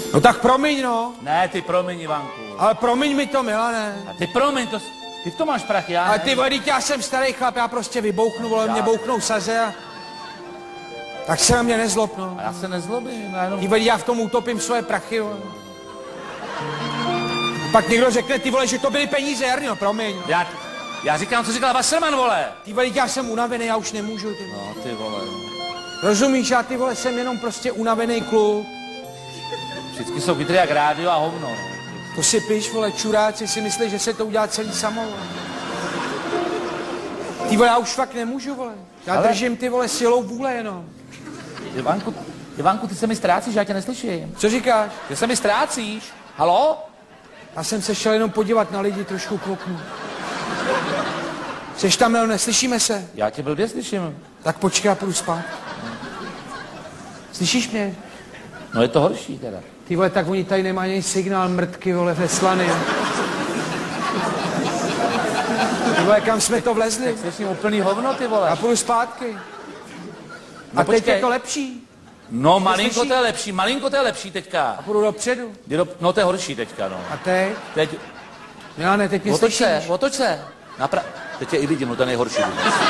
No tak promiň, no. Ne, ty promiň, Ivanku. Ale promiň mi to, Milane. A ty promiň, ty v tom máš prachy, já ne. Ale ty vole, já jsem starý chlap, já prostě vybouchnu, vole, mě bouchnou saze a... Tak se na mě nezlob, no. A já se nezlobím, já jenom... Ty vole, já v tom utopím svoje prachy, vole. Pak někdo řekne, ty vole, že to byly peníze, Jarno, promiň. Já říkám, co říkal Wasserman, vole. Ty vole, já jsem unavený, já už nemůžu, ty vole. No, ty vole. Rozumíš, já ty vole jsem jenom prostě unavený kluk. Vždycky jsou chytrý jak rádio a hovno, no. To si píš, vole, čuráci si myslí, že se to udělá celý samo, vole. Ty vole, já už fakt nemůžu, vole. Já držím ty vole silou vůle jenom. Ivanku, ty se mi ztrácíš, já tě neslyším. Co říkáš? Ty se mi ztrácíš. Haló? Já jsem se šel jenom podívat na lidi trošku k oknu. Jseš tam, Mil, neslyšíme se? Já tě blbě slyším. Tak počkej, já půjdu spát. Slyšíš mě? No je to horší teda. Ty vole, tak oni tady nemají ani signál mrtky, vole, veslany. Ty vole, kam jsme to vlezli? Tak slyším úplný hovno, ty vole. Já půjdu zpátky. No, a teď počkej. je to lepší. No, malinko to je lepší teďka. A půjdu dopředu. No, to je horší teďka, no. A teď? Teď... Milane, teď mě slyšíš. Otoč se. Teď je i vidím, no to je nejhorší.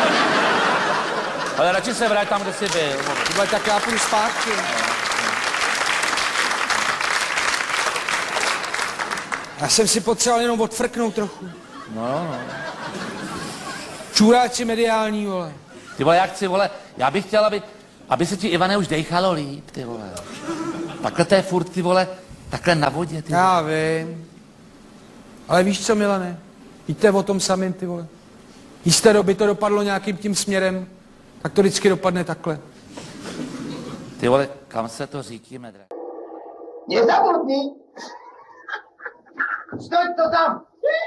Ale radši se vrať tam, kde jsi byl. Ty vole, tak já půjdu zpátky. Já jsem si potřeboval jenom odfrknout trochu. No. Čuráci mediální, vole. Ty vole, já chci, vole, já bych chtěl, aby se ti, Ivane, už dejchalo líp, ty vole. Takhle to je furt, ty vole, takhle na vodě, ty vole. Já vím. Ale víš co, Milane? Víte o tom samým, ty vole. Jisté doby to dopadlo nějakým tím směrem, tak to vždycky dopadne takhle. Ty vole, kam se to řítíme, drahý? Nezabudni! Stoď to tam!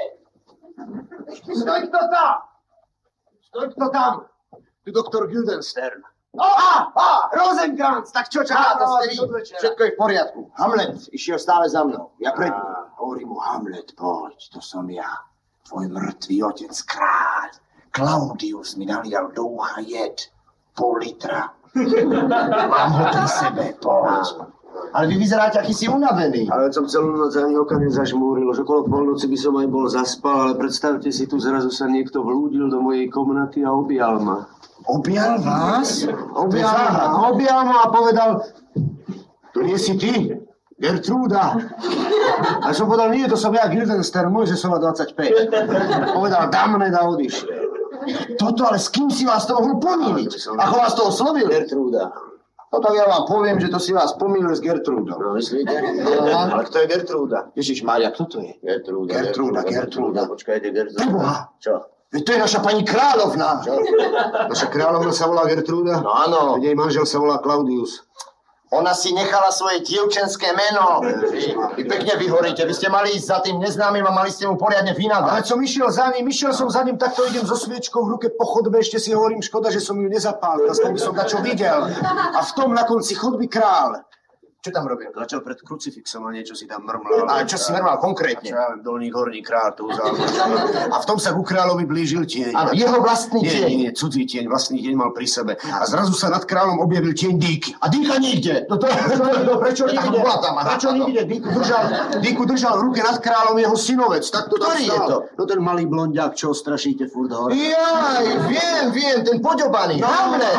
Stoď to tam! Stoď to tam! Tu doktor Guildenstern. Rosenkrantz, tak čo čakáte, starý? Všetko je v poriadku. Hamlet išiel stále za mnou. Ja pred ním. Hovorí mu Hamlet, poď, to som ja. Tvoj mŕtvý otec kráľ. Claudius mi nalial do ucha jed. Pol litra. Mám ho pri sebe, poď. Ale vy vyzeráte, aký si unavený. Ale som celú noc ani oka nezažmúril. Už okolo polnoci by som aj bol zaspal, ale predstavte si, tu zrazu sa niekto vlúdil do mojej komnaty a objal ma. Objal vás? Objal ma a povedal, to nie si ty, Gertrúda. A som povedal, nie, to som ja, Guildenstern, Mojžesova 25. Povedal, damne a odišiel. Toto, ale s kým si vás to mohol pomýliť? Ako vás to oslovil? Gertrúda. No tak ja vám poviem, že to si vás pomýlil s Gertrúdou. No, myslíte? Ale kto je Gertrúda? Ježišmária, kto to je? Gertrúda. Počkajte, Gertrúda. Preboha. Čo? To je naša pani kráľovna. Čo? Naša kráľovna sa volá Gertrúda? No áno. Jej manžel sa volá Claudius. Ona si nechala svoje dievčenské meno. Vy pekne vyhoríte. Vy ste mali ísť za tým neznámym a mali ste mu poriadne vynadať. Ale som išiel za ním, takto idem so sviečkou v ruke po chodbe, ešte si hovorím, škoda, že som ju nezapálil, aspoň by som dačo videl. A v tom na konci chodby král. Čo tam robil? Začal pred krucifixom a niečo si tam mrmlal. Ale čo si mrmlal konkrétne? Čo ja viem, dolný horný kráľ tu vzal. A v tom sa ku kráľovi blížil tieň. Áno, jeho vlastný tieň. Nie, cudzí tieň, vlastný tieň mal pri sebe. A zrazu sa nad kráľom objavil tieň Díky. A Díka nikde. Prečo nikde? Prečo nikde? Díku držal v ruke nad kráľom jeho synovec. Tak to Ktorý je to? No ten malý blondiak, čo strašíte furt hore. Jaj, viem, ten poďobaný. Hamlet,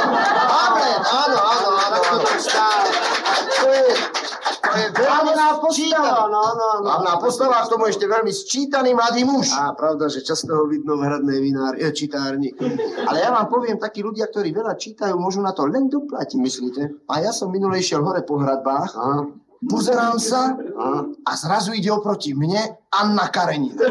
áno. To je stále. To je veľmi hlavná postava, a k tomu ešte veľmi sčítaný mladý muž. A pravda, že často ho vidno v hradnej čitárni. Ale ja vám poviem, takí ľudia, ktorí veľa čítajú, môžu na to len doplatiť, myslíte? A ja som minule išiel hore po hradbách, pozerám sa a zrazu ide oproti mne Anna Karenina.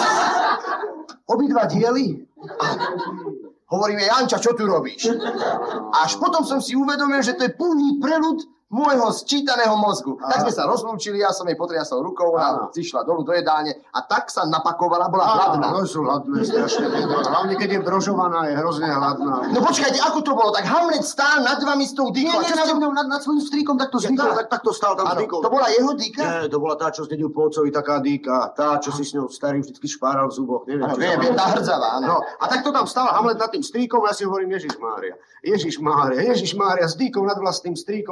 Obidva diely. Hovorím jej, Janča, čo tu robíš? Až potom som si uvedomil, že to je plný preľud môjho sčítaného mozgu. Tak sme sa rozlúčili, ja som jej potriasol rukou, ona zišla dolu do jedáne a tak sa napakovala, bola hladná. No sú hladné, strašne. Hlavne, keď je brožovaná, je hrozne hladná. No počkajte, ako to bolo? Tak Hamlet stál nad vami s tou Díkou. Nie, nad svojím strýkom takto vznikol, takto stál tam Díkou. To bola jeho Díka? Nie, to bola tá, čo zdedil po otcovi, taká Díka. Tá, čo si s ňou starý vždycky špáral v zuboch. Viem, tá hrdzavá, áno. No, a takto tam stál Hamlet nad tým strýkom a ja si hovorím, Ježišmária, s Díkou nad vlastným strýkom,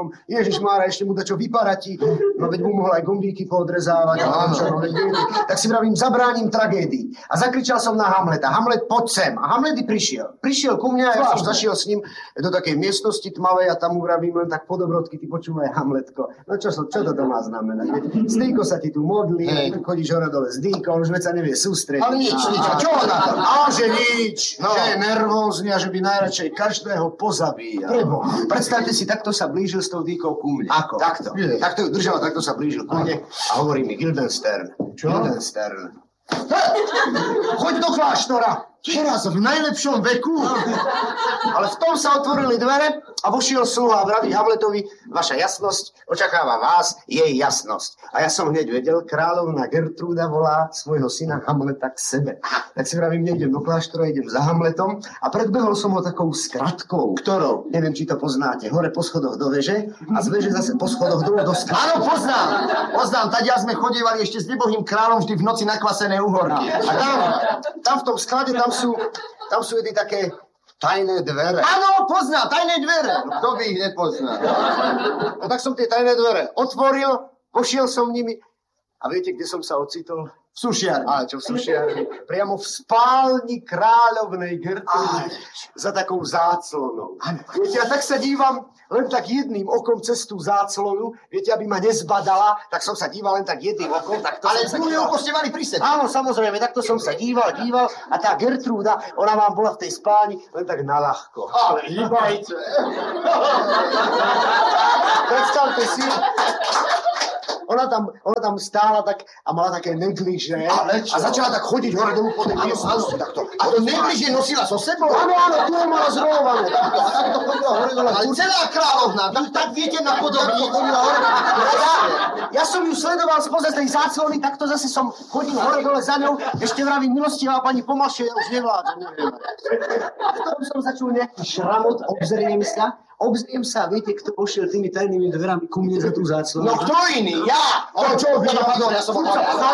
Ježišmára, ešte mu dačo vyparatí. No veď mu mohol aj gombíky poodrezávať. Tak si vravím, zabránim tragédii. A zakričal som na Hamleta. Hamlet, poď sem. A Hamlet i prišiel. Prišiel ku mňa a ja som zašiel s ním do takej miestnosti tmavej a tam mu vravím len tak podobrodky, ty počúvaj, Hamletko. No čo to má znamenať? Zdýko sa ti tu modlí, chodíš hore dole s Dýkom, už veď sa nevie sústrediť. Ale nič. Čo na to? Že nič. No. Že je nervózny a že by najradšej každého pozabíjal. Predstavte si, takto sa blížil s tou Dýkou ku mne. Ako? Takto ju držal, takto sa blížil ku mne a hovorí mi Guildenstern. Čo? Guildenstern. Choď do kláštora. Teraz v najlepšom veku. Ale v tom sa otvorili dvere a vošiel sluha a vraví Hamletovi, vaša jasnosť očakáva vás, jej jasnosť. A ja som hneď vedel, kráľovna Gertrúda volá svojho syna Hamleta k sebe. Tak si vravím, nejdem do kláštora, idem za Hamletom a predbehol som ho takou skratkou. Ktorou? Neviem, či to poznáte. Hore po schodoch do veže a z veže zase po schodoch dole do skratky. Áno, poznám. Tadia sme chodievali ešte s nebohým kráľom vždy v noci na kvasené uhorky. A tam v tom sklade, tam sú jedny také tajné dvere. Áno, poznám, tajné dvere. No, kto by ich nepoznal? No tak som tie tajné dvere otvoril, pošiel som nimi a viete, kde som sa ocitol? V sušiarni. Ale čo v sušiarni? Priamo v spálni kráľovnej Gertrudy za takou záclonou. Viete, ja tak sa dívam len tak jedným okom cez tú záclonu, viete, aby ma nezbadala, tak som sa díval len tak jedným okom. Ale druhé oko ste mali pri sebe. Áno, samozrejme, takto som sa díval a tá Gertrúda, ona vám bola v tej spálni len tak naľahko. Ale hýbajte. Predstavte si, ona tam stála tak a mala také negliže a začala tak chodiť hore dolu po tej miestnosti. A to negliže nosila so sebou? Áno, tu mala zrolované. A takto chodila hore dole. Ale celá kráľovná, tak viete napodobniť. Ja som ju sledoval spoza tej záclony, takto zase som chodil hore dole za ňou. Ešte vravím, milostivá pani, pomalšie, ja už nevládam, neviem. A v tom som začul nejaký šramot, obzriem sa, viete, kto pošiel tými tajnými dverami ku mne za tú záclonu? No kto iný? Ja! Ale čo vy? Ja som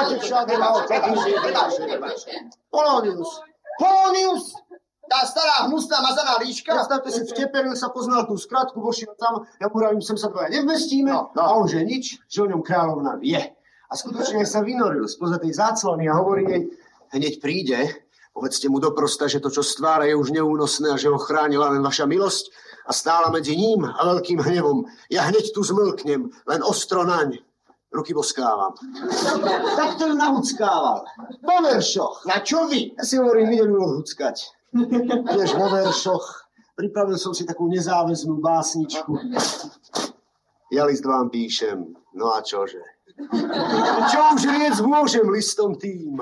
Polonius! Tá stará, hnusná, mazaná líška? Predstavte si, vteperil sa, poznal tú skratku, vošiel tam, ja mu vravím, sem sa dvaja nevmestíme, a on že nič, že o ňom kráľovna vie. A skutočne sa vynoril spoza tej záclony a hovorí jej, hneď príde, povedzte mu doprosta, že to, čo stvára, je už neúnosné a že ho chránila len vaša milosť a stála medzi ním a veľkým hnevom. Ja hneď tu zmlknem, len ostro naň. Ruky boskávam. Tak to ju nahuckával. Po veršoch. Na čo vy? Ja si hovorím, idem ju odhuckať. Tiež vo veršoch. Pripravil som si takú nezáväznú básničku. Ja list vám píšem. No a čože? Čo už riec môžem listom tým?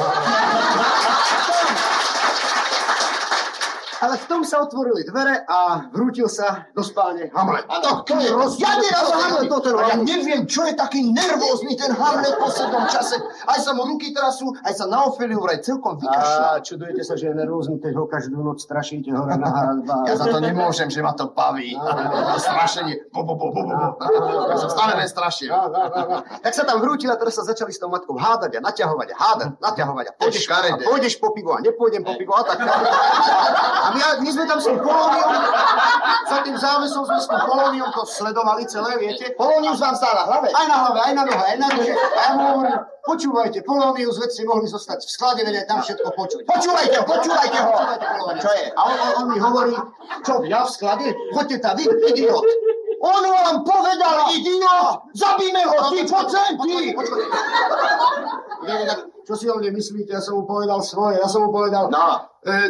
Ale v tom sa otvorili dvere a vrútil sa do spálne Hamlet. A to je ja neviem, čo je taký nervózny ten Hamlet v poslednom čase. Aj sa mu ruky trasú, aj sa na Ofeliu vraj celkom vykašľa. Čudujete sa, že je nervózny, keď ho každú noc strašíte hore na hradbách. Ja za to nemôžem, že ma to baví. Strašenie. Ja som stále len strašil. Tak sa tam vrútil a teraz sa začali s tou matkou hádať a naťahovať a pôjdeš po pivo a nepôjdem po pivo a tak. A my sme tam s tým Polóniom, za tým závesom sme s tým Polóniom to sledovali celé, viete? Polónius vám stál na hlave? Aj na hlave, aj na nohe, aj na nohe. A ja mu hovorím, počúvajte, Polónius, veď ste mohli zostať v sklade, veď aj tam všetko počuť. Počúvajte ho! Čo je? A on mi hovorí, čo, ja v sklade? Choďte tam, vy, idiot. On vám povedal, idiot! Zabíme ho, ty poď! Čo si o mne myslíte? Ja som mu povedal svoje. Ja som mu povedal... No.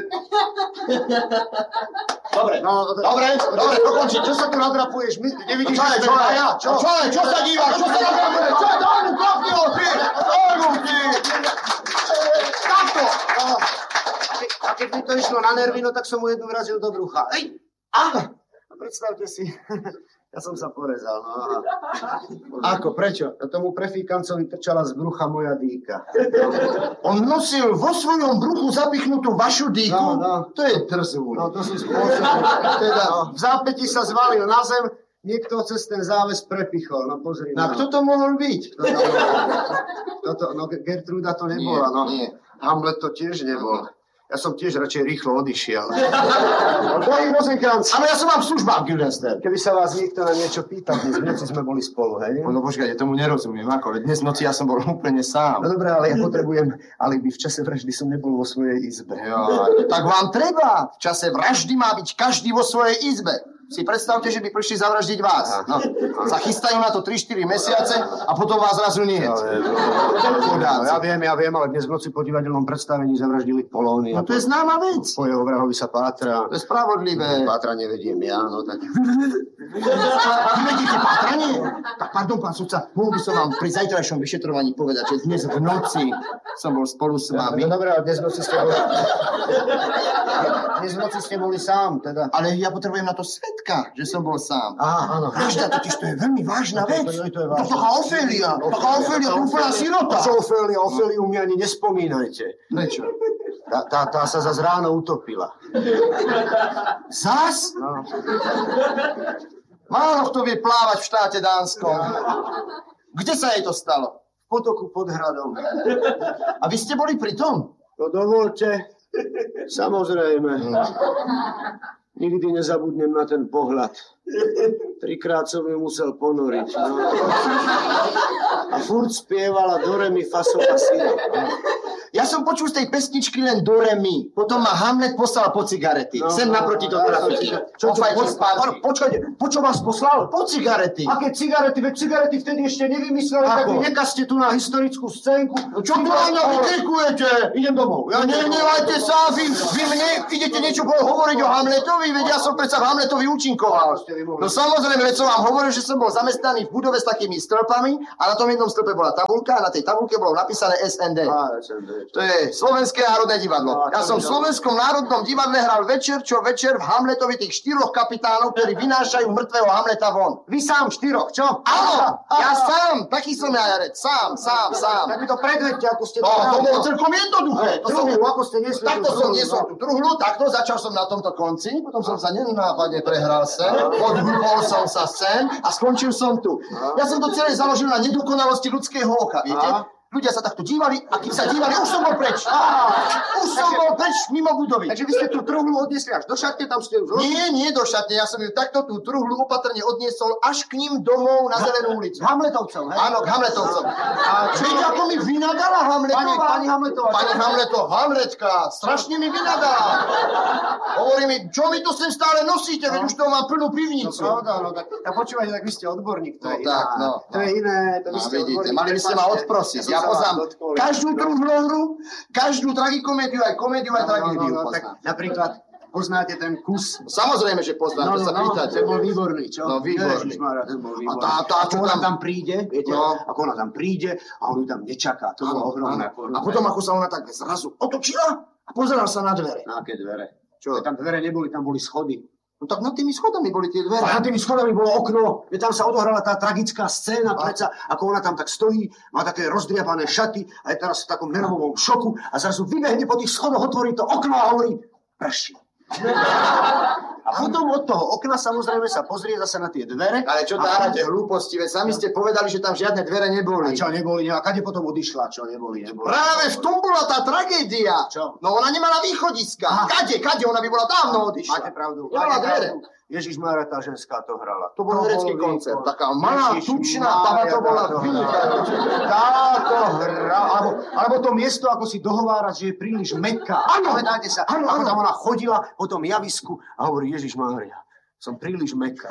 Dobre, dokončí. Čo sa tu nadrapuješ? Nevidíš, že sme ja? Čo sa dívaš? Čo sa nadrapuješ? Čo? Daj mu kopni ho, ty! Daj mu, ty! Takto! A keď mi to išlo na nervy, no tak som mu jednu vrazil do brucha. Ej! A predstavte si... Ja som sa porezal, no aha. Ako, prečo? No tomu prefíkancovi trčala z brucha moja dýka. On nosil vo svojom bruchu zapichnutú vašu dýku? No. To je trzúň. No, to si spôsobil. Teda, v zápäti sa zvalil na zem, niekto cez ten záves prepichol, no pozri. No, kto to mohol byť? No, Gertrúda to nebola, no. Nie. Hamlet to tiež nebol. Ja som tiež radšej rýchlo odišiel. Drahý Rozenkranz. Ale ja som vám v službách, Guildenstern. Keby sa vás niekto na niečo pýtal, dnes v noci sme boli spolu, hej? No počkajte, tomu nerozumiem, ako? Veď dnes v noci ja som bol úplne sám. No dobré, ale ja potrebujem alibi. V čase vraždy som nebol vo svojej izbe. Jo, tak vám treba. V čase vraždy má byť každý vo svojej izbe. Si predstavte, že by prišli zavraždiť vás. No, zachystajú na to 3-4 mesiace a potom vás zrazu nie. Ja viem, ale dnes v noci po divadelnom predstavení zavraždili Polónia. No to je známa vec. Po jeho vrahovi sa pátra. To je spravodlivé. Pátranie vediem ja, no tak... Vedíte pátranie? Tak pardon, pán sudca, mohol by som vám pri zajtrajšom vyšetrovaní povedať, že dnes v noci som bol spolu s vami. No dobré, ale dnes v noci ste boli... Dnes v noci ste boli sám, teda. Ale ja potrebujem na to svedka, že som bol sám. Áno. Vražda totiž to je veľmi vážna vec. To je vážna. Taká Ofélia, úplná sirota. Čo Oféliu mi ani nespomínajte. Prečo? Tá sa zas ráno utopila. Zas? No. Málo kto vie plávať v štáte Dánskom. Kde sa jej to stalo? V potoku pod hradom. A vy ste boli pri tom? To dovolte. Samozrejme. Nikdy nezabudnem na ten pohľad. 3-krát som ju musel ponoriť. No. A furt spievala do re mi fa sol la si. Ja som počul z tej pesničky len do re mi. Potom ma Hamlet poslal po cigarety. Sem naproti do trafiky. Počkajte, po čo vás poslal? Po cigarety. Aké cigarety? Veď cigarety vtedy ešte nevymysleli, tak vy nekazte tu na historickú scénku. No čo tu na mňa vykrikujete? Idem domov. Nehnevajte sa, vy mne idete niečo hovoriť o Hamletovi, veď ja som predsa v Hamletovi účinkoval. No samozrejme, veď som vám hovoril, že som bol zamestnaný v budove s takými stĺpami a na tom jednom stĺpe bola tabuľka a na tej tabuľke bolo napísané SND. To je Slovenské národné divadlo. Ja som v Slovenskom národnom divadle hral večer v Hamletovi tých 4 kapitánov, ktorí vynášajú mŕtvého Hamleta von. Vy sám 4, čo? Áno, ja sám, taký som ja, Jarec, sám. Tak mi to predvedte, ako ste to To bolo celkom jednoduché. Ako ste nesli Takto som niesol tú truhlu, takto začal som na tomto konci, potom som sa nenápadne prehral sem, odhúpol som sa sem a skončil som tu. Ja som to celé založil na nedokonalosti ľudského oka, viete? Ľudia sa takto dívali a kým sa dívali, už som bol preč. Už som bol preč mimo budovy. Takže vy ste tú truhlu odniesli až do šatne, tam ste ju zložili? Nie do šatne, ja som ju takto tú truhlu opatrne odniesol až k ním domov na Zelenú ulicu. Hamletovcom, hej? Áno, k Hamletovcom. A viete, ako mi vynadala Hamletová? Pani Hamletová. Pani Hamletová, Hamletka, strašne mi vynadala. Hovorí mi, čo mi to sem stále nosíte, veď už to mám plnú pivnicu. No tak počúvajte, tak vy ste odborník, to je iné. To je iné, to vy ste odborník. Mali by ste ma odprosiť. Ja poznám každú truhlohru, každú tragikomédiu, aj komédiu, aj tragédiu poznám. Napríklad poznáte ten kus? Samozrejme, že poznám, to sa pýtate. Ten bol výborný, čo? No, výborný. Ten bol výborný. A ako ona tam príde, viete, ako ona tam príde a on ju tam nečaká. To bolo ohromné. A potom, ako sa ona tak zrazu otočila a pozerala sa na dvere. Na aké dvere? Čo? Tam dvere neboli, tam boli schody. No tak nad tými schodami boli tie dvere. A nad tými schodami bolo okno, kde tam sa odohrala tá tragická scéna, predsa, ako ona tam tak stojí, má také rozdriapané šaty a je teraz v takom nervovom šoku a zrazu vybehne po tých schodoch, otvorí to okno a hovorí, prší. A potom od toho okna samozrejme sa pozrie zase na tie dvere. Ale čo dárate hlúposti, veď sami ste povedali, že tam žiadne dvere neboli. A čo neboli, a kade potom odišla, čo neboli. Práve v tom bola tá tragédia. Čo? No ona nemala východiska. Kade, ona by bola dávno odišla. Máte pravdu. Nemala dvere. Ježišmária, tá ženská to hrala. To bol herecký koncert. Taká malá, tučná, baba to bola vynikajúca. Táto hra, alebo to miesto, ako si dohovárať, že je príliš mäkká. Áno, pamätáte sa, ako tam ona chodila po tom javisku a hovorí, Ježišmária, som príliš mäkká.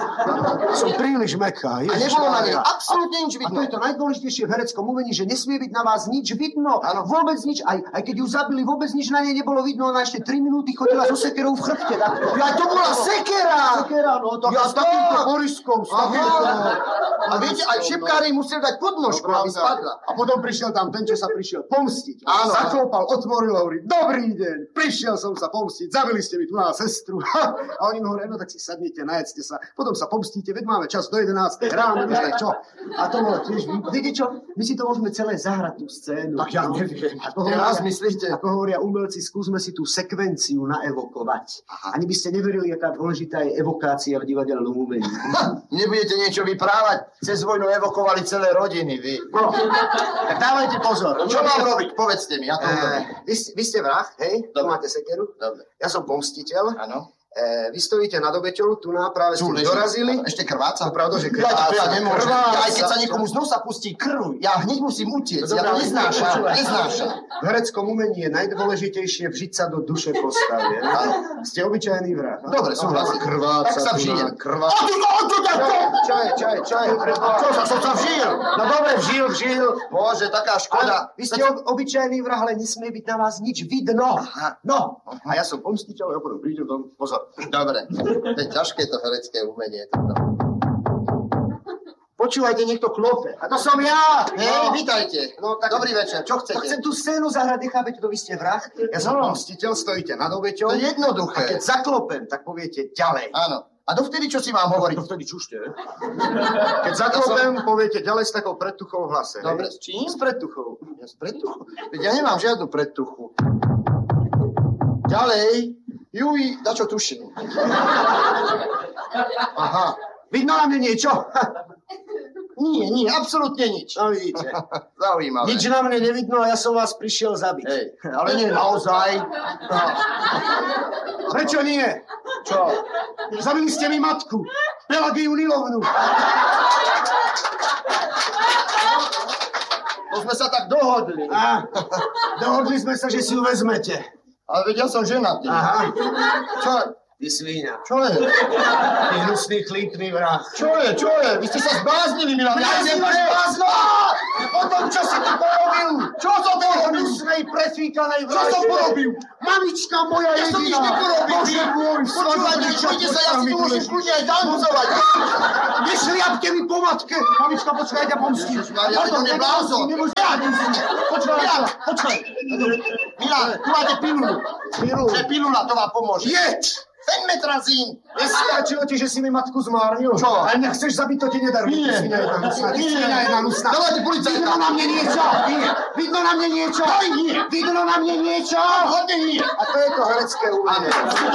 A nebolo na nej absolútne nič vidno. A to je to najdôležitejšie v hereckom umení, že nesmie byť na vás nič vidno. Ano. Vôbec nič. Aj keď ju zabili, vôbec nič na nej nebolo vidno. Ona ešte 3 minúty chodila so sekerou v chrbte. Ja, to bola sekera! Sekera, no to ja s takýmto boriskom. A viete, aj šepkári museli dať podnožku, aby spadla. A potom prišiel tam ten, čo sa prišiel pomstiť. Áno. Zaklopal, otvoril a hovorí, dobrý deň, prišiel som sa pomstiť, zabili ste mi tu na sestru. A oni mu hovorí, no tak si sadnite, najedzte sa, potom sa pomstíte, veď máme čas do 11. ráno, vieš čo. A to bolo tiež, viete čo, my si to môžeme celé zahrať tú scénu. Tak ja neviem, teraz myslíte? Ako hovoria umelci, skúsme si tú sekvenciu naevokovať. Ani by ste neverili, aká dôležitá je evokácia v divadelnom umení. Nebudete niečo vyprávať? cez vojnu evokovali celé rodiny, vy. No, tak dávajte pozor. No, čo mám robiť? Povedzte mi, ja to urobím. Vy ste vrah, hej? Tu Dobre. máte sekeru. Dobre. Ja som pomstiteľ. Áno. Vy stojíte nad obeťou, tu práve ste leží. dorazili. Ešte krváca? To pravda, že Ja krváca. nemôžem. Krváca. Aj keď sa niekomu z nosa pustí krv, ja hneď musím utiecť. Ja to neznášam. V hereckom umení je najdôležitejšie vžiť sa do duše postavy. Ste obyčajný vrah. Dobre, súhlasím. Krváca. Tak sa tu vžijem. na- Krváca. Čaj. Čo som sa vžil? No dobre, vžil. Bože, taká škoda. Vy ste obyčajný vrah, ale nesmie byť na vás nič vidno. No, a ja som pomstiteľ, ja potom prídem do... Pozor. Dobre, to je ťažké to herecké umenie. Počúvajte, niekto klope. A to som ja. Hej, vítajte. No, tak- Dobrý večer, čo Chcem chcete? tú scénu zahrať, nechápete to, vy ste vrah. Ja som pomstiteľ, stojíte nad obeťou. To je jednoduché. A keď zaklopem, tak poviete ďalej. Áno. A dovtedy, čo si mám hovoriť? To vtedy čušte. Keď zaklopem, poviete ďalej s takou predtuchou v hlase. hej? Dobre, s čím? S predtuchou. Ja z predtuchu? Veď ja nemám žiadnu predtuchu. Ďalej. Juj, dačo tuším. Aha. Vidno na mne niečo? Nie, absolútne nič. No vidíte. Zaujímavé. Nič na mne nevidno a ja som vás prišiel zabiť. Hej, ale nie naozaj. Prečo nie? Čo? Zabili ste mi matku. Pelagiu Nilovnu. To sme sa tak dohodli. Dohodli sme sa, že si ju vezmete. Ale veď ja som ženatý. Aha. Čo? Ty svíňa. Čo je? Ty hnusný, chlípný vrah. Čo je? Vy ste sa zbláznili, Milan. Ja idem blázno! O tom, čo si ty porobil? Čo som to robil? Hnusnej, prefíkanej Čo som porobil? Mamička moja Ja som nič jediná. neporobil. Bože môj, Počúvajte, chodite sa, ja si tu môžem kľudne aj tanzovať. Nešliapte mi po matke. Mamička, počkaj, ja ťa pomstím. Ježišmaria, ale to je blázon. Počkaj. Milan, tu máte pilulu. To je pilula, to vám pomôže. Jeď! Fenmetrazín. Nestáčilo ti, že si mi matku zmárnil? Čo? Ale nechceš zabiť, to ti nedarujem. Nie. Ty svinia jedna hnusná. Ty svinia jedna hnusná. Dávajte policajta. Vidno na mne niečo. Nie. Vidno na mne niečo. Nie. Vidno na mne niečo. Hodne nie. A to je to herecké umenie.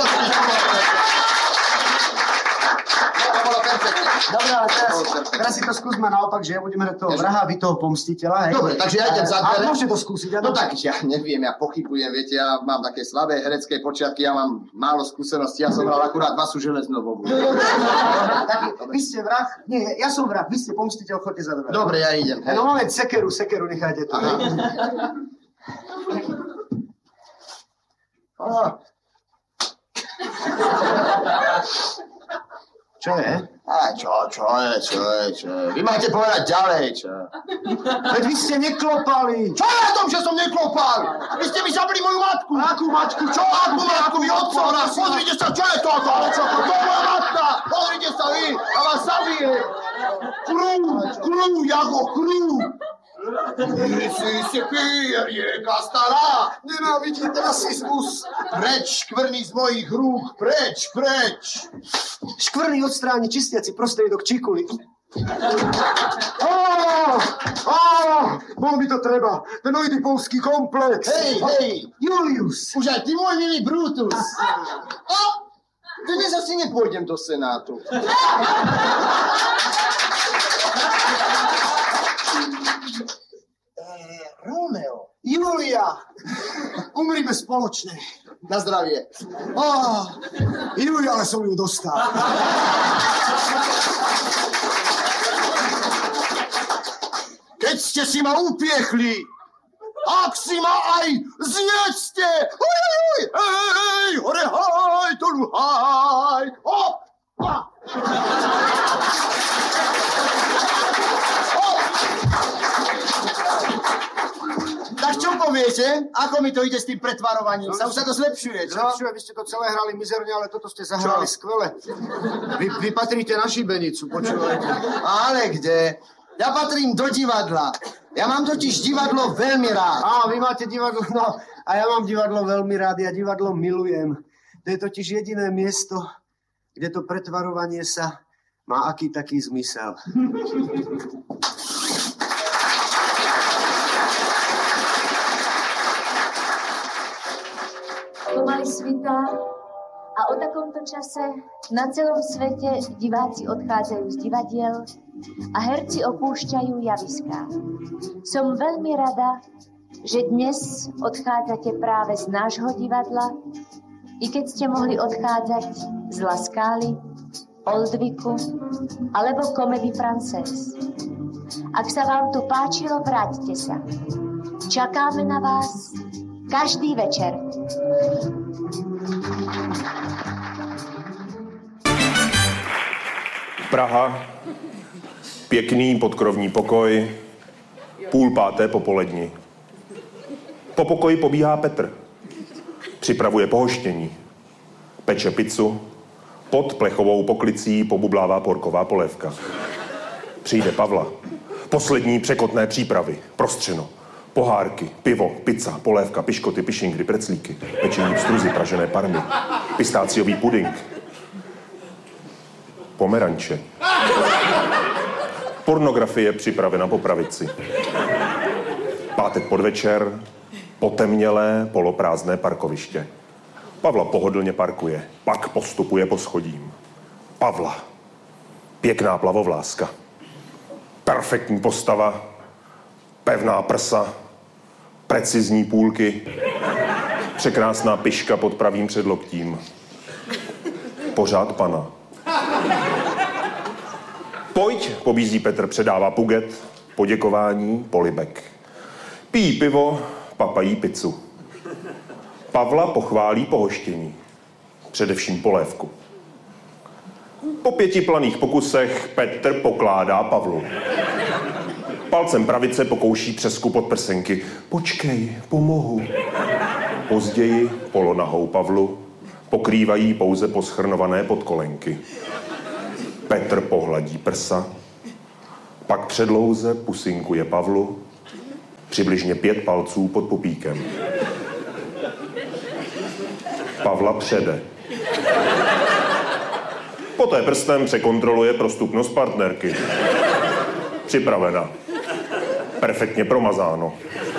To bolo perfektné. Dobre, ale teraz si to skúsme naopak, že ja budem hrať toho vraha a vy toho pomstiteľa. Hej? Dobre, takže ja idem za dvere. A môžete to skúsiť. No tak, ja neviem, ja pochybujem, viete, ja mám také slabé herecké počiatky, ja mám málo skúseností, ja som hral akurát Vasu Železnovú. Vy ste vrah? Nie, ja som vrah, vy ste pomstiteľ, chodte za dvere. Dobre, ja idem. Hej. No moment, sekeru nechajte tu. Čo je? Čo je? Vy máte povedať ďalej, čo? Veď vy ste neklopali. Čo je na tom, že som neklopal? Vy ste mi zabili moju matku. Akú matku? Čo akú matku? Vy otcovná, pozrite sa, čo je toto? To je moja matka. Pozrite sa vy, a vás zabije. Krú, Jago, krú. Ty si rieka stará. Nenávidím rasizmus. Preč, škvrny z mojich rúk, preč. Škvrny odstráni čistiaci prostriedok čikuli. Bol mi to treba. Ten oidipovský komplex. Hej, Julius. už aj ty môj milý Brutus. Dnes asi nepôjdem do Senátu. Romeo. Julia. Umrime spoločne. Na zdravie. Julia, ale som ju dostal. Keď ste si ma upiechli, ak si ma aj zjedzte, hej, hore, haj, dolu, haj, opa. Tak čo poviete? Ako mi to ide s tým pretvarovaním? Už sa to zlepšuje, čo? Zlepšuje, vy ste to celé hrali mizerne, ale toto ste zahrali skvele. Vy patríte na šibenicu, počúvajte. Ale kde? Ja patrím do divadla. Ja mám totiž divadlo veľmi rád. Vy máte divadlo, no. A ja mám divadlo veľmi rád, ja divadlo milujem. To je totiž jediné miesto, kde to pretvarovanie sa má aký taký zmysel. Pomaly svitá A o takomto čase na celom svete diváci odchádzajú z divadiel a herci opúšťajú javiská. Som veľmi rada, že dnes odchádzate práve z nášho divadla, i keď ste mohli odchádzať z La Scala, Oldviku alebo Comédie Française. Ak sa vám tu páčilo, vráťte sa. Čakáme na vás každý večer. Praha, pěkný podkrovní pokoj, 4:30 popolední. Po pokoji pobíhá Petr. Připravuje pohoštění. Peče pizzu, pod plechovou poklicí pobublává porková polévka. Přijde Pavla. Poslední překotné přípravy. Prostřeno. Pohárky, pivo, pizza, polévka, piškoty, pišingry, preclíky, pečení pstruzy, pražené parmy, pistáciový puding, pomeranče. Pornografie připravena po pravici. Pátek podvečer, potemnělé, poloprázdné parkoviště. Pavla pohodlně parkuje, pak postupuje po schodím. Pavla. Pěkná plavovláska. Perfektní postava, pevná prsa, precizní půlky, překrásná piška pod pravým předloktím. Pořád pana. Pojď, pobízí Petr, předává puget, poděkování, polibek. Pijí pivo, papají pizzu. Pavla pochválí pohoštění, především polévku. Po 5 planých pokusech Petr pokládá Pavlu. Palcem pravice pokouší třesku pod prsenky. Počkej, pomohu. Později polonahou Pavlu pokrývají pouze poschrnované podkolenky. Petr pohladí prsa, pak předlouze pusinkuje Pavlu, přibližně 5 palců pod pupíkem. Pavla přede. Poté prstem překontroluje prostupnost partnerky. Připravena. Perfektně promazáno.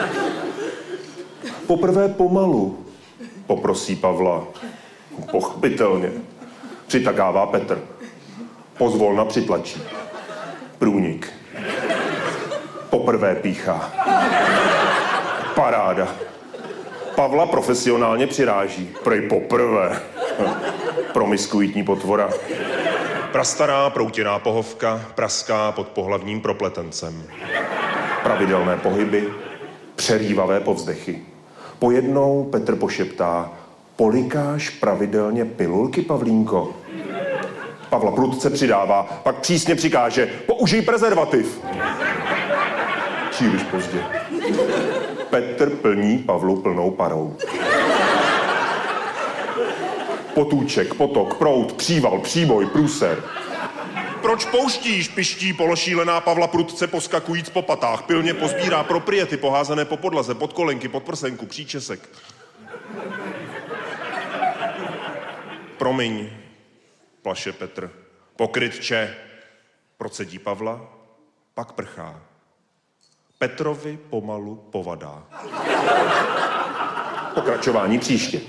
Poprvé pomalu, poprosí Pavla. Pochopitelně. Přitakává Petr. Pozvolna přitlačí. Průnik. Poprvé píchá. Paráda. Pavla profesionálně přiráží. Prej poprvé. Promiskuitní potvora. Prastará proutěná pohovka praská pod pohlavním propletencem. Pravidelné pohyby, přerývavé povzdechy. Pojednou Petr pošeptá: polikáš pravidelně pilulky, Pavlínko? Pavla prudce přidává, pak přísně přikáže: použij prezervativ. Příliš pozdě. Petr plní Pavlu plnou parou. Potůček, potok, proud, příval, příboj, průser. Proč pouštíš, piští pološílená Pavla prudce poskakujíc po patách. Pilně pozbírá propriety poházené po podlaze, pod kolenky, pod prsenku, příčesek. Promiň, plaše Petr. Pokrytče, procedí Pavla, pak prchá. Petrovi pomalu povadá. Pokračování příště.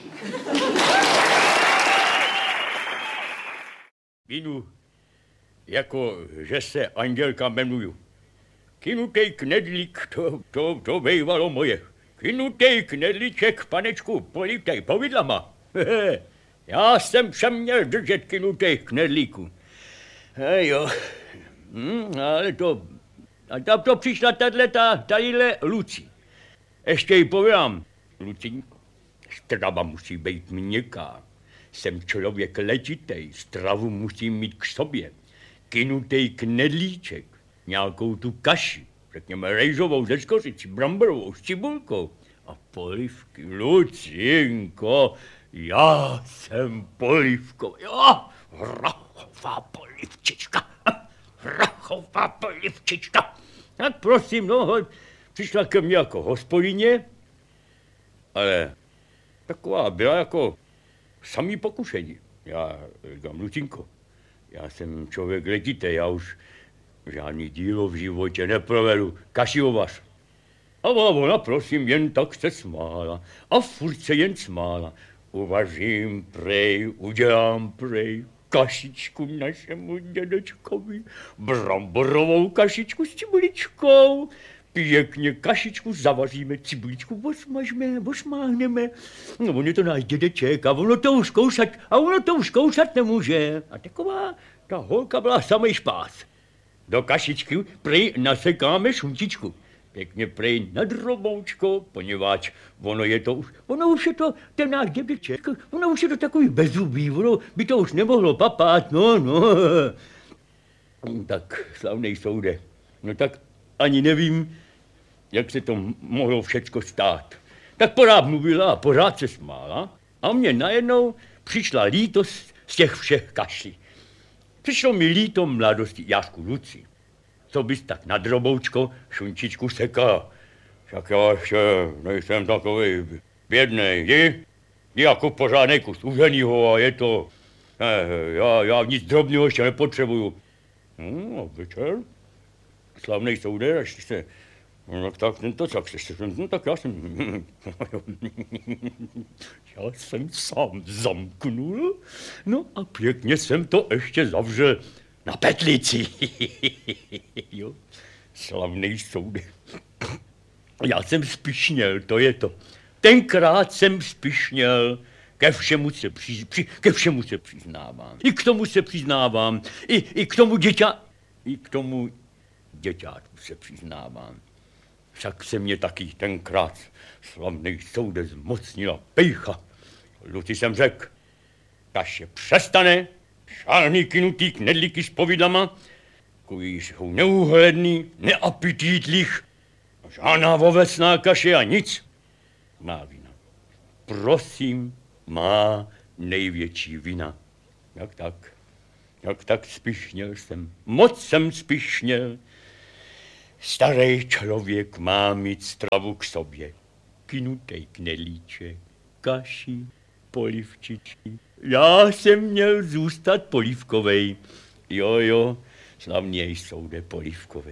Vinu, jako že se Andělka jmenuju. Kynutej knedlík, to bývalo moje. Kynutej knedlíček, panečku, polítej povidlama. Já jsem všem měl držet kynutej knedlíku. Jo, ale to... A tam to přišla tadyhle Lucí. Ještě jí povídám, Lucí, strava musí být měkká. Jsem člověk letitej, stravu musím mít k sobě. Kynutej knedlíček, nějakou tu kaši, řekněme rejžovou ze skořicí, bramborovou s cibulkou a polivky. Lucinko, já jsem polivková, rachová polivčička, rachová polivčička. Tak prosím, no, přišla ke mně jako hospodyně, ale taková byla jako samý pokušení. Já říkám, Lucinko, já jsem člověk letitý, já už žádný dílo v životě neprovedu, kašiovař. A ona, prosím, jen tak se smála a furt se jen smála. Uvařím prej, udělám prej kašičku našemu dědečkovi, bramborovou kašičku s cibuličkou, pěkně kašičku zavaříme, cibuličku osmáhneme. No on je to náš dědeček a ono to už koušat nemůže. A taková ta holka byla samej špás. Do kašičky prej nasekáme šunčičku. Pěkně prej na droboučko, poněvadž ono už je to ten náš dědeček, ono už je to takový bezzubý, ono by to už nemohlo papát, no. Tak, slavnej soude, no tak ani nevím, jak se to mohlo všecko stát. Tak pořád mluvila a pořád se smála a mně najednou přišla lítost z těch všech kaší. Přišlo mi líto mladosti, Jášku Luci. Co bys tak na droboučko šunčičku sekal? Však já ještě nejsem takovej bědnej, jdi jako pořádnej kus uženýho a je to... Já nic drobného ještě nepotřebuju. No, večer, slavnej soude, až se... No tak já jsem sám zamknul, no a pěkně jsem to ještě zavřel na petlici. Jo, slavnej soude. Já jsem spišněl, to je to. Tenkrát jsem spišněl, ke všemu se přiznávám. I k tomu se přiznávám, i k tomu děťátku se přiznávám. Však se mě taky tenkrát slavnej soude zmocnila pejcha. Luci jsem řekl, kaše přestane, žádný kynutý knedlíky s povidlama, takový jsou neúhledný, neapetitlich, žádná ovesná kaše a nic. Má vina. Prosím, má největší vina. Jak tak spišněl jsem, moc jsem spišněl. Starý člověk má mít stravu k sobě. Kynutej knedlíček, kaši, polivčičky. Já jsem měl zůstat polivkovej. Jo, slavněj soude polivkovej.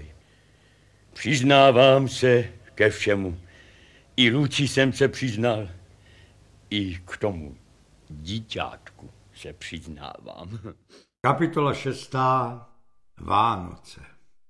Přiznávám se ke všemu. I Luci jsem se přiznal. I k tomu díťátku se přiznávám. Kapitola 6. Vánoce.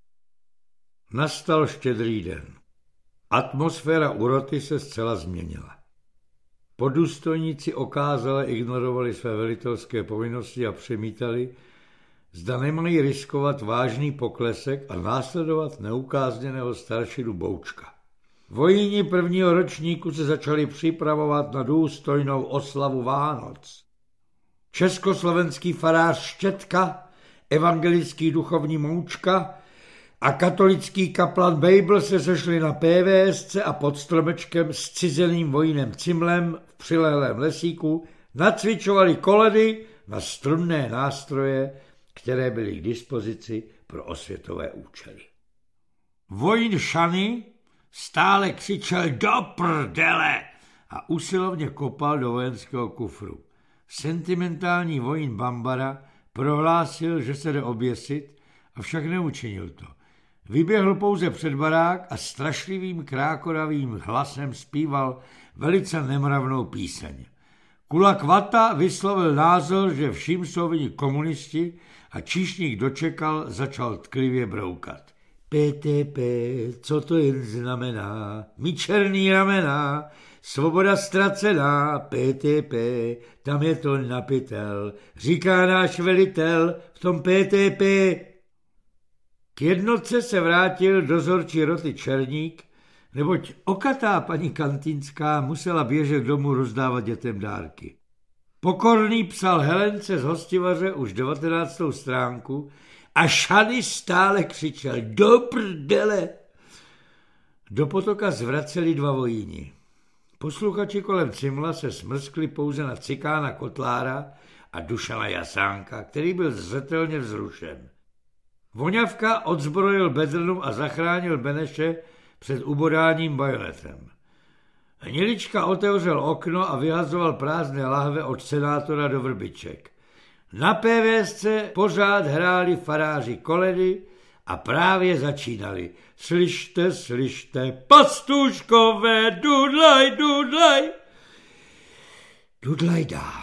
Nastal Štědrý den. Atmosféra u roty se zcela změnila. Podůstojníci okázale ignorovali své velitelské povinnosti a přemítali, zda nemají riskovat vážný poklesek a následovat neukázněného staršinu Boučka. Vojíni prvního ročníku se začali připravovat na důstojnou oslavu Vánoc. Československý farář Štětka, evangelický duchovní Moučka a katolický kaplan Bejbl se sešli na PVSC a pod stromečkem s cizeným vojínem Cimlem v přilehlém lesíku nacvičovali koledy na strunné nástroje, které byly k dispozici pro osvětové účely. Vojín Šany stále křičel do prdele a usilovně kopal do vojenského kufru. Sentimentální vojín Bambara prohlásil, že se jde oběsit, avšak neučinil to. Vyběhl pouze před barák a strašlivým krákoravým hlasem zpíval velice nemravnou píseň. Kulak Vata vyslovil názor, že vším jsou vinni komunisti a číšník dočekal, začal tklivě broukat. PTP, co to jen znamená? Mí černý ramena, svoboda ztracená, PTP, tam je to napitel, říká náš velitel v tom PTP. K jednotce se vrátil dozorčí roty Černík, neboť okatá paní Kantýnská musela běžet domů rozdávat dětem dárky. Pokorný psal Helence z Hostivaře už 19. stránku a Šany stále křičel do prdele. Do potoka zvraceli dva vojíni. Posluchači kolem Cimla se smrskli pouze na Cikána Kotlára a Dušana Jasánka, který byl zřetelně vzrušen. Voňavka odzbrojil bedrnu a zachránil Beneše před ubodáním bajonetem. Hnilička otevřel okno a vyhazoval prázdné lahve od senátora do vrbiček. Na PVSC pořád hráli faráři koledy a právě začínali. Slyšte, slyšte, pastuškové, dudlaj, dudlaj. K Dudlaj dá.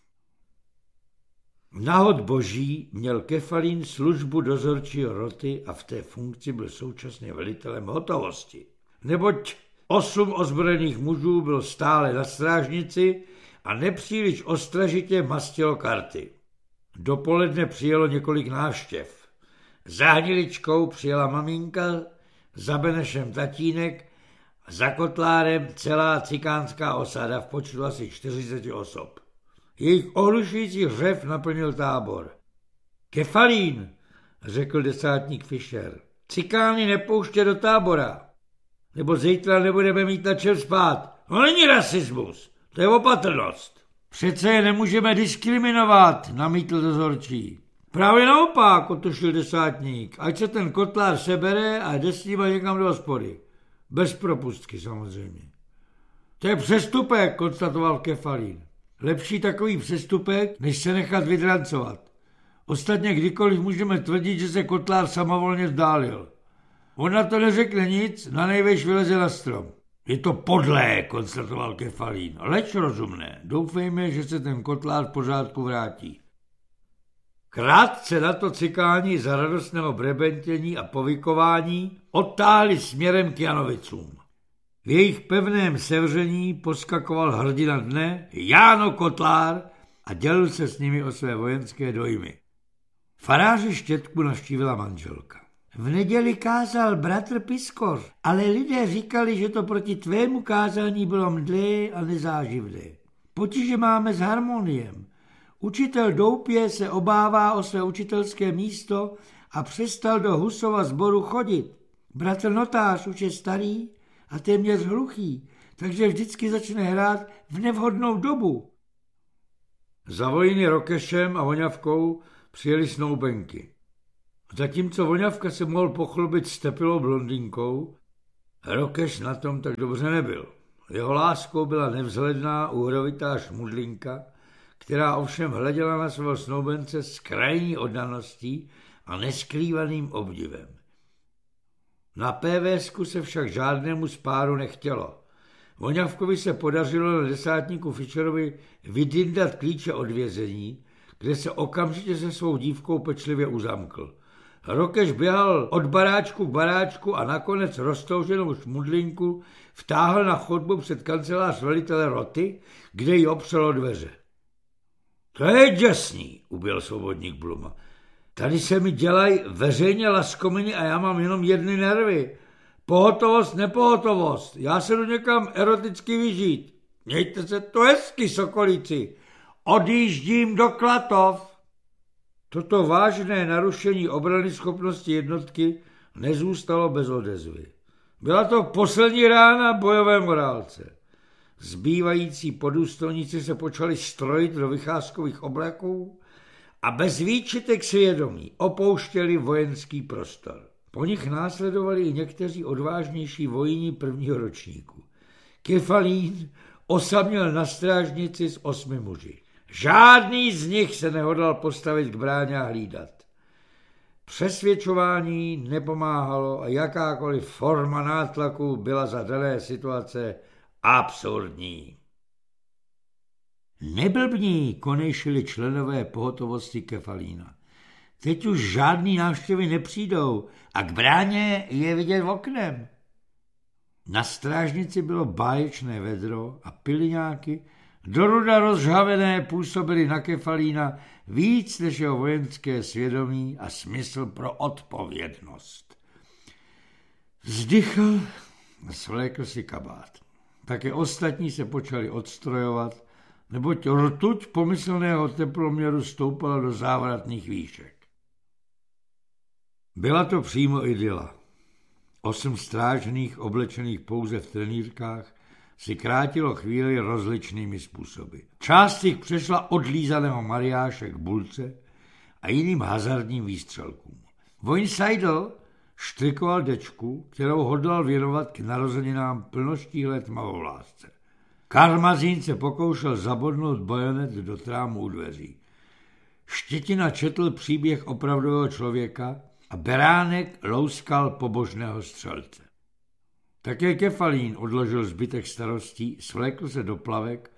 Nahod boží měl Kefalín službu dozorčího roty a v té funkci byl současně velitelem hotovosti. Neboť 8 ozbrojených mužů bylo stále na strážnici a nepříliš ostražitě mastilo karty. Dopoledne přijelo několik návštěv. Za Hniličkou přijela maminka, za Benešem tatínek, za Kotlárem celá cikánská osada v počtu asi 40 osob. Jejich ohlušující řev naplnil tábor. Kefalín, řekl desátník Fischer, cikány nepouště do tábora, nebo zítra nebudeme mít na čem spát. To není rasismus, to je opatrnost. Přece je nemůžeme diskriminovat, namítl dozorčí. Právě naopak, otočil desátník, ať se ten Kotlár sebere a jde s nima někam do hospody. Bez propustky samozřejmě. To je přestupek, konstatoval Kefalín. Lepší takový přestupek, než se nechat vydrancovat. Ostatně kdykoliv můžeme tvrdit, že se Kotlár samovolně vzdálil. On na to neřekne nic, na nejvejš vyleze na strom. Je to podlé, konstatoval Kefalín, leč rozumné. Doufejme, že se ten Kotlár v pořádku vrátí. Krátce na to cikáni za radostného brebentění a povykování odtáhli směrem k Janovicům. V jejich pevném sevření poskakoval hrdina dne Jáno Kotlár a dělil se s nimi o své vojenské dojmy. Faráře Štětku navštívila manželka. V neděli kázal bratr Piskor, ale lidé říkali, že to proti tvému kázání bylo mdlé a nezáživné. Potíže máme s harmoniem. Učitel Doupě se obává o své učitelské místo a přestal do Husova sboru chodit. Bratr Notář už je starý a téměř hluchý, takže vždycky začne hrát v nevhodnou dobu. Za vojny Rokešem a Voňavkou přijeli snoubenky. Zatímco Voňavka se mohl pochlubit stepilou blondýnkou, Rokeš na tom tak dobře nebyl. Jeho láskou byla nevzhledná, uhrovitá šmudlinka, která ovšem hleděla na svého snoubence s krajní oddaností a neskrývaným obdivem. Na PVSku se však žádnému spáru nechtělo. Voňavkovi se podařilo na desátníku Fischerovi vydindat klíče od vězení, kde se okamžitě se svou dívkou pečlivě uzamkl. Rokeš běhal od baráčku k baráčku a nakonec roztouženou šmudlinku vtáhl na chodbu před kancelář velitele roty, kde ji opřel o dveře. To je děsný, ubil svobodník Bluma. Tady se mi dělají veřejně laskominy a já mám jenom jedny nervy. Pohotovost, nepohotovost. Já se jdu někam eroticky vyžít. Mějte se to hezky, sokolíci. Odjíždím do Klatov. Toto vážné narušení obrany schopnosti jednotky nezůstalo bez odezvy. Byla to poslední rána bojové morálce. Zbývající podůstojníci se počali strojit do vycházkových obleků a bez výčitek svědomí opouštěli vojenský prostor. Po nich následovali i někteří odvážnější vojíni prvního ročníku. Kefalín osaměl na strážnici s 8 muži. Žádný z nich se nehodlal postavit k bráně a hlídat. Přesvědčování nepomáhalo a jakákoliv forma nátlaku byla za dané situace absurdní. Neblbní, konejšili členové pohotovosti Kefalína. Teď už žádný návštěvy nepřijdou a k bráně je vidět oknem. Na strážnici bylo báječné vedro a piliňáky, doruda rozžhavené, působily na Kefalína víc než jeho vojenské svědomí a smysl pro odpovědnost. Vzdychl a svlékl si kabát. Také ostatní se počali odstrojovat, neboť rtuť pomyslného teploměru stoupala do závratných výšek. Byla to přímo idyla. 8 strážných, oblečených pouze v trenýrkách, si krátilo chvíli rozličnými způsoby. Část jich přešla od lízaného mariáše k bulce a jiným hazardním výstřelkům. Vojn Seidl štrikoval dečku, kterou hodlal věnovat k narozeninám plnoštíhlé tmavovlásce. Karmazín se pokoušel zabodnout bajonet do trámu u dveří. Štětina četl příběh opravdového člověka a Beránek louskal pobožného střelce. Také Kefalín odložil zbytek starostí, svlékl se do plavek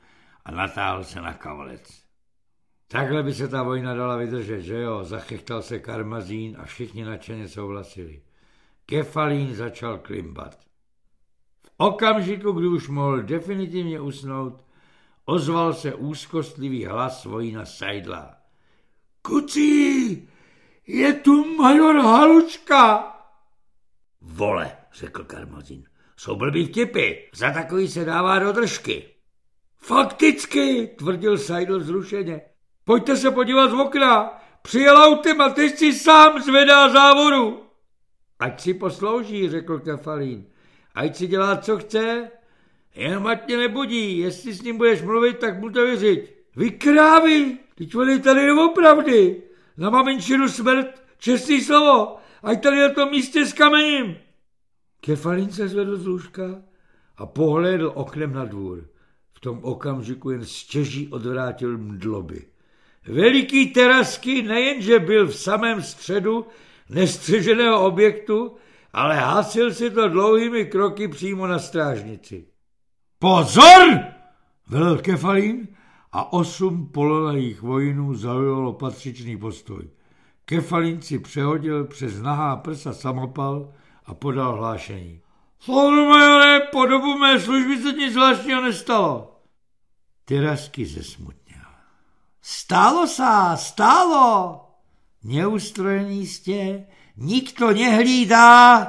a natáhl se na kavalec. Takhle by se ta vojna dala vydržet, že jo? Zachechtal se Karmazín a všichni nadšeně souhlasili. Kefalín začal klimbat. V okamžiku, kdy už mohl definitivně usnout, ozval se úzkostlivý hlas vojína Seidla. Kucí, je tu major Halučka. Vole, řekl Karmazín, jsou blbý vtipy, za takový se dává do držky. Fakticky, tvrdil Seidl vzrušeně. Pojďte se podívat z okna, přijel autem a teď si sám zvedá závodu. Ať si poslouží, řekl Kefalín, ať si dělá, co chce, jenom ať mě nebudí, jestli s ním budeš mluvit, tak mu to věřit. Vy krávy, teď on je tady doopravdy, na maminčinu smrt, čestný slovo, ať tady na tom místě s kamením. Kefalín se zvedl z lůžka a pohlédl oknem na dvůr. V tom okamžiku jen stěží odvrátil mdloby. Veliký Terasky nejenže byl v samém středu nestřeženého objektu, ale hasil si to dlouhými kroky přímo na strážnici. Pozor! velel Kefalín a 8 polonajích vojinů zaujalo patřičný postoj. Kefalín si přehodil přes nahá prsa samopal a podal hlášení. Slavnu majore, po dobu mé služby se nic zvláštního nestalo. Terasky zesmutněl. Stálo. Neustrojený jste, nikto nehlídá.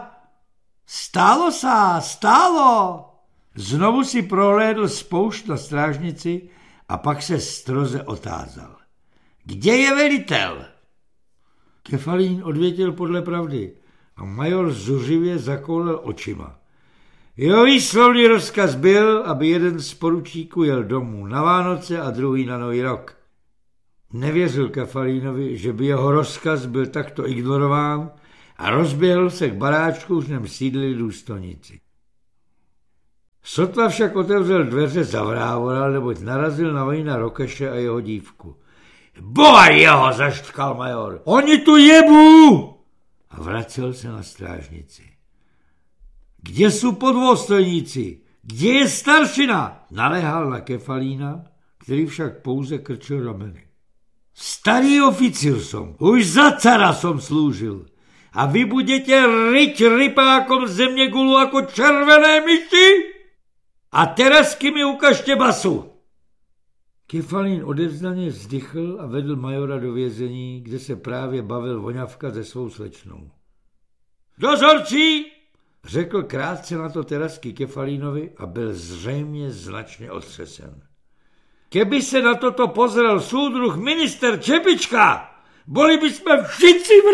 Stálo. Znovu si prohlédl spoušť na strážnici a pak se stroze otázal. Kde je velitel? Kefalín odvětil podle pravdy a major zuřivě zakoulel očima. Jeho výslovný rozkaz byl, aby jeden z poručíků jel domů na Vánoce a druhý na Nový rok. Nevěřil Kefalínovi, že by jeho rozkaz byl takto ignorován a rozběhl se k baráčku, v něm sídlili důstojníci. Sotva však otevřel dveře, zavrávoral, neboť narazil na vojína Rokeše a jeho dívku. Boha jeho, zaštkal major, oni tu jebu! A vracel se na strážnici. Kde jsou podvostojníci? Kde je staršina? Naléhal na Kefalína, který však pouze krčil rameny. Starý oficír som, už za cara som slúžil. A vy budete ryť rypákom země gulu jako červené myši? A Terasky mi ukažte basu. Kefalín odevzdaně vzdychl a vedl majora do vězení, kde se právě bavil voňavka se svou slečnou. Dozorčí, řekl krátce na to Terasky Kefalínovi a byl zřejmě značně otřesen. Keby se na toto pozrel súdruh minister Čepička, boli by jsme všichni